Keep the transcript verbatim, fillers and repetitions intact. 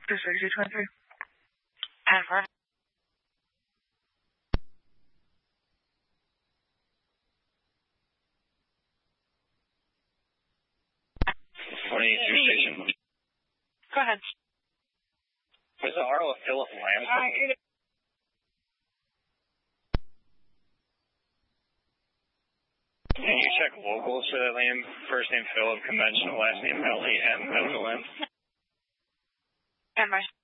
This is G twenty-three. And for twenty-two station. Go ahead. Was the R O a Philip Lamb? Uh, it Can you check locals for that Lamb? First name Philip, conventional, last name L A M, middle name. and my